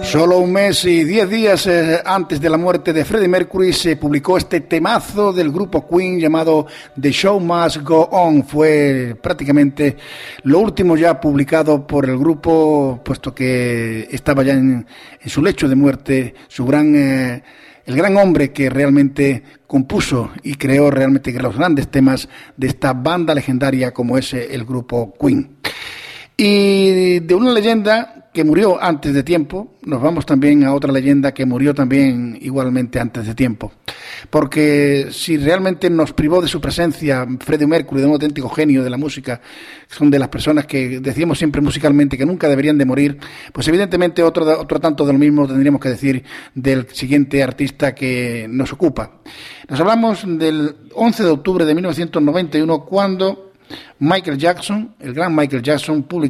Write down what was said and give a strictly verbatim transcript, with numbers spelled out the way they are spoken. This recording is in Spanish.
Solo un mes y diez días eh, antes de la muerte de Freddie Mercury se publicó este temazo del grupo Queen llamado The Show Must Go On. Fue prácticamente lo último ya publicado por el grupo, puesto que estaba ya en, en su lecho de muerte, su gran, eh, el gran hombre que realmente compuso y creó realmente los grandes temas de esta banda legendaria como es el grupo Queen. Y de una leyenda que murió antes de tiempo, nos vamos también a otra leyenda que murió también igualmente antes de tiempo. Porque si realmente nos privó de su presencia Freddie Mercury, de un auténtico genio de la música, son de las personas que decíamos siempre musicalmente que nunca deberían de morir, pues evidentemente otro, otro tanto de lo mismo tendríamos que decir del siguiente artista que nos ocupa. Nos hablamos del once de octubre de mil novecientos noventa y uno, cuando Michael Jackson, el gran Michael Jackson, publicó